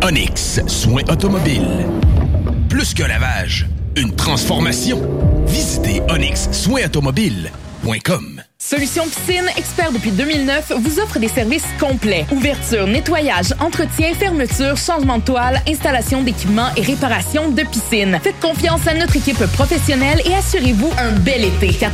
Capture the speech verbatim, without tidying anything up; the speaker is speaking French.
Onyx Soins automobiles. Plus qu'un lavage, une transformation. Visitez onyx soins automobiles point com. Solution Piscine, expert depuis deux mille neuf, vous offre des services complets. Ouverture, nettoyage, entretien, fermeture, changement de toile, installation d'équipements et réparation de piscine. Faites confiance à notre équipe professionnelle et assurez-vous un bel été. quatre